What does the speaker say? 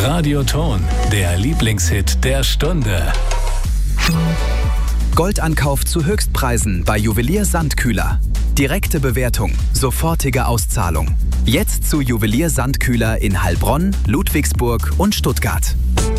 Radioton, der Lieblingshit der Stunde. Goldankauf zu Höchstpreisen bei Juwelier Sandkühler. Direkte Bewertung, sofortige Auszahlung. Jetzt zu Juwelier Sandkühler in Heilbronn, Ludwigsburg und Stuttgart.